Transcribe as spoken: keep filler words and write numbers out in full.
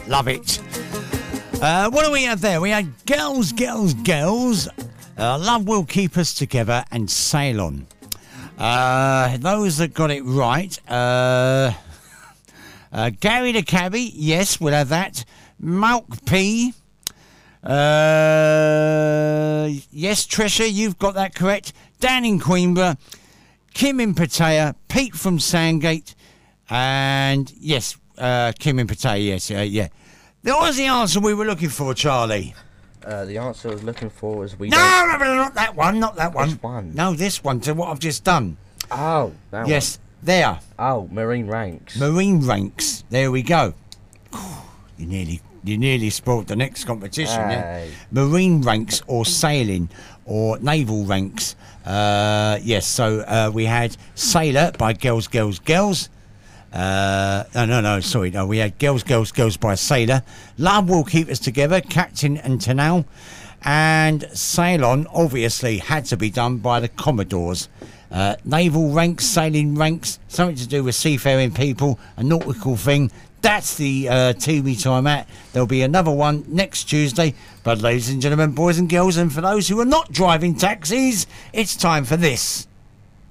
Love it. Uh, what do we have there? We had Girls, Girls, Girls. Uh, Love Will Keep Us Together and Sail On. Uh, those that got it right. Uh, uh, Gary the Cabbie. Yes, we'll have that. Malk P. Uh, yes, Trisha, you've got that correct. Dan in Queenborough. Kim in Pattaya. Pete from Sandgate. And yes, uh, Kim in Pattaya, yes, uh, yeah. What was the answer we were looking for, Charlie? Uh, the answer I was looking for was we No, don't... no, no, not that one, not that one. Which one? No, this one, to what I've just done. Oh, that Yes, one. there. Oh, Marine Ranks. Marine Ranks. There we go. You nearly, you nearly spoiled the next competition, yeah? Hey. Marine Ranks or Sailing or Naval Ranks. Uh, yes, so uh, we had Sailor by Girls, Girls, Girls. Uh, no, no, no, sorry, no. We had Girls, Girls, Girls by Sailor. Love Will Keep Us Together, Captain and Tanal. And Sail On, obviously, had to be done by the Commodores. Uh, naval ranks, sailing ranks, something to do with seafaring people, a nautical thing. That's the uh, T V time at. There'll be another one next Tuesday. But ladies and gentlemen, boys and girls, and for those who are not driving taxis, it's time for this.